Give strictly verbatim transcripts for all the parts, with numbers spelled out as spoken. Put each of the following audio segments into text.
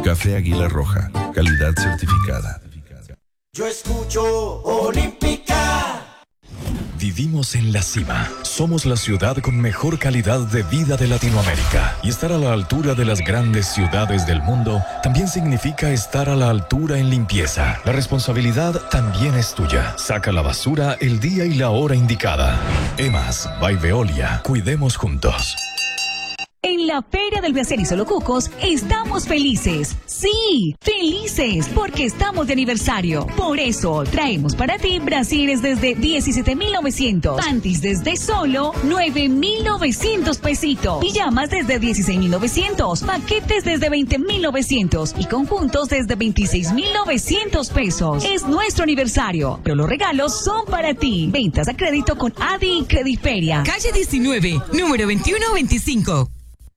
Café Águila Roja, calidad certificada. Yo escucho Olímpica. Vivimos en la cima. Somos la ciudad con mejor calidad de vida de Latinoamérica. Y estar a la altura de las grandes ciudades del mundo también significa estar a la altura en limpieza. La responsabilidad también es tuya. Saca la basura el día y la hora indicada. EMAS by Veolia. Cuidemos juntos. En la Feria del Brasier y Solo Cucos estamos felices. Sí, felices porque estamos de aniversario. Por eso traemos para ti brasieres desde diecisiete mil novecientos, panties desde solo nueve mil novecientos pesitos, pijamas desde dieciséis mil novecientos, paquetes desde veinte mil novecientos y conjuntos desde veintiséis mil novecientos pesos. Es nuestro aniversario, pero los regalos son para ti. Ventas a crédito con Adi y Crediferia. Calle diecinueve, número veintiuno veinticinco.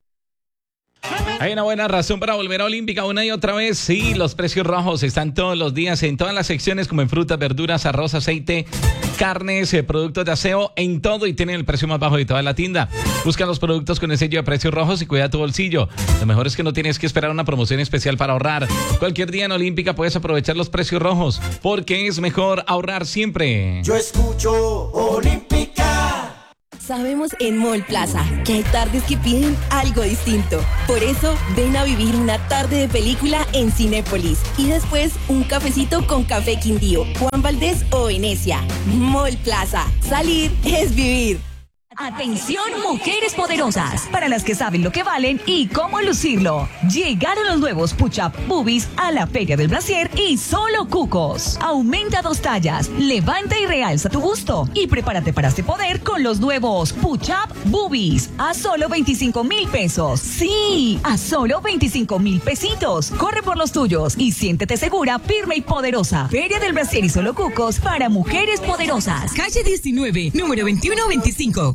Hay una buena razón para volver a Olímpica una y otra vez. Sí, los precios rojos están todos los días en todas las secciones, como en frutas, verduras, arroz, aceite, carnes, eh, productos de aseo, en todo, y tienen el precio más bajo de toda la tienda. Busca los productos con el sello de precios rojos y cuida tu bolsillo. Lo mejor es que no tienes que esperar una promoción especial para ahorrar. Cualquier día en Olímpica puedes aprovechar los precios rojos, porque es mejor ahorrar siempre. Yo escucho Olímpica. Sabemos en Mall Plaza que hay tardes que piden algo distinto. Por eso, ven a vivir una tarde de película en Cinépolis y después un cafecito con Café Quindío, Juan Valdés o Venecia. Mall Plaza. Salir es vivir. Atención, mujeres poderosas, para las que saben lo que valen y cómo lucirlo. Llegaron los nuevos Push-Up Boobies a la Feria del Brasier y Solo Cucos. Aumenta dos tallas, levanta y realza tu busto y prepárate para este poder con los nuevos Push-Up Boobies a solo veinticinco mil pesos. Sí, a solo veinticinco mil pesitos. Corre por los tuyos y siéntete segura, firme y poderosa. Feria del Brasier y Solo Cucos para mujeres poderosas. Calle diecinueve, número veintiuno veinticinco.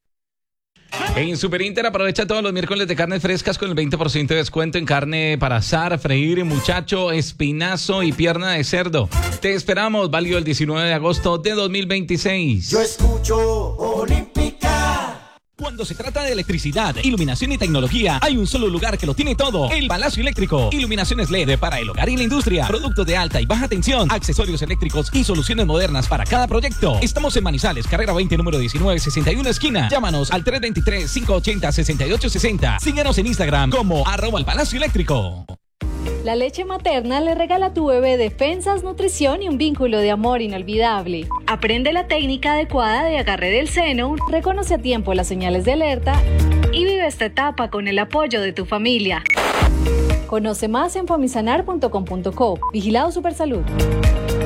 En Super Inter aprovecha todos los miércoles de carnes frescas con el veinte por ciento de descuento en carne para asar, freír, muchacho, espinazo y pierna de cerdo. Te esperamos, válido el diecinueve de agosto de dos mil veintiséis. Yo escucho Olímpica. Cuando se trata de electricidad, iluminación y tecnología, hay un solo lugar que lo tiene todo: el Palacio Eléctrico. Iluminaciones L E D para el hogar y la industria, productos de alta y baja tensión, accesorios eléctricos y soluciones modernas para cada proyecto. Estamos en Manizales, carrera veinte, número diecinueve sesenta y uno, esquina. Llámanos al tres veintitrés, cinco ochenta, sesenta y ocho sesenta. Síguenos en Instagram como arroba el Palacio Eléctrico. La leche materna le regala a tu bebé defensas, nutrición y un vínculo de amor inolvidable. Aprende la técnica adecuada de agarre del seno, reconoce a tiempo las señales de alerta y vive esta etapa con el apoyo de tu familia. Conoce más en famisanar punto com punto co. Vigilado Supersalud.